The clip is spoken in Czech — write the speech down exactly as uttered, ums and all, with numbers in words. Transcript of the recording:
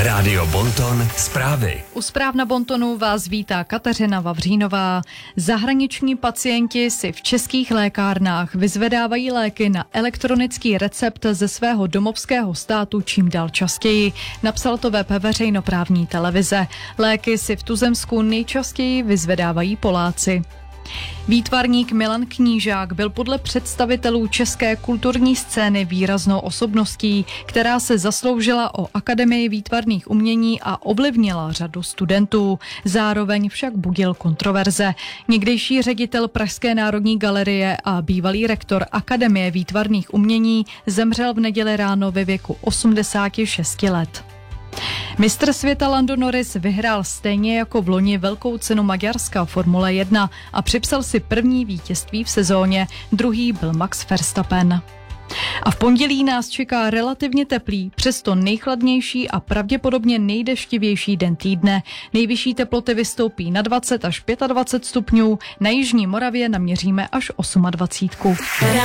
Rádio Bonton zprávy. U zpráv na Bontonu vás vítá Kateřina Vavřínová. Zahraniční pacienti si v českých lékárnách vyzvedávají léky na elektronický recept ze svého domovského státu čím dál častěji. Napsal to web veřejnoprávní televize. Léky si v tuzemsku nejčastěji vyzvedávají Poláci. Výtvarník Milan Knížák byl podle představitelů české kulturní scény výraznou osobností, která se zasloužila o Akademii výtvarných umění a ovlivnila řadu studentů. Zároveň však budil kontroverze. Někdejší ředitel Pražské národní galerie a bývalý rektor Akademie výtvarných umění zemřel v neděli ráno ve věku osmdesáti šesti let. Mistr světa Lando Norris vyhrál stejně jako v loni velkou cenu Maďarska Formule jedna a připsal si první vítězství v sezóně, druhý byl Max Verstappen. A v pondělí nás čeká relativně teplý, přesto nejchladnější a pravděpodobně nejdeštivější den týdne. Nejvyšší teploty vystoupí na dvacet až dvacet pět stupňů, na jižní Moravě naměříme až dvacet osm.